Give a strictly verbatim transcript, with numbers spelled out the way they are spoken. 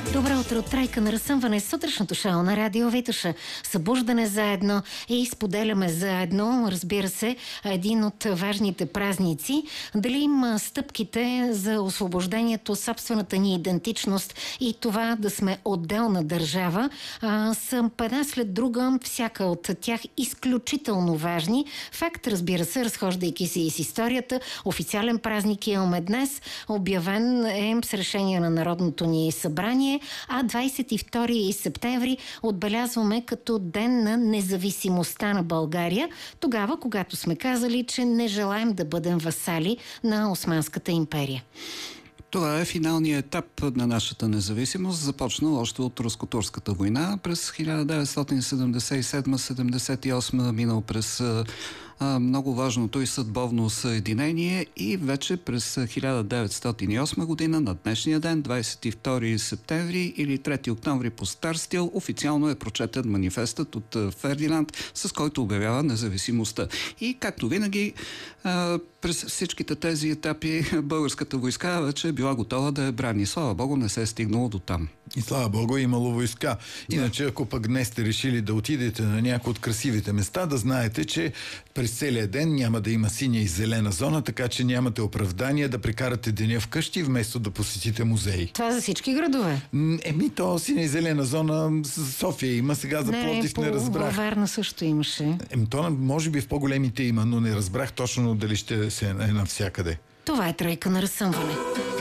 Добро утро от Трайка на разсъмване, сутрешното шоу на Радио Витоша. Събуждане заедно и споделяме заедно, разбира се, един от важните празници. Делим стъпките за освобождението, собствената ни идентичност и това да сме отделна държава. А, са една след друга, всяка от тях изключително важни. Факт, разбира се, разхождайки се и с историята. Официален празник имаме днес. Обявен е с решение на Народното ни събрание, а двадесет и втори септември отбелязваме като Ден на независимостта на България, тогава, когато сме казали, че не желаем да бъдем васали на Османската империя. Това е финалният етап на нашата независимост, започнал още от Руско-турската война през хиляда деветстотин седемдесет и седма седемдесет и осма, минал през а, много важното и съдбовно съединение и вече през хиляда деветстотин и осма година на днешния ден, двадесет и втори септември или трети октомври по стар стил, официално е прочетен манифестът от Фердинанд, с който обявява независимостта. И както винаги, а, през всичките тези етапи българската войска вече е била готова да я брани. Слава Богу, не се е стигнало до там. И слава Богу, е имало войска. Иначе, ако пък днес сте решили да отидете на някои от красивите места, да знаете, че през целия ден няма да има синя и зелена зона, така че нямате оправдание да прекарате деня вкъщи, вместо да посетите музеи. Това за всички градове? Еми, то синя и зелена зона София има, сега за Пловдив не, не разбрах. Във Варна също имаше. Еми, то може би в по-големите има, но не разбрах точно дали ще се е навсякъде. Това е Тройка на разсъмване.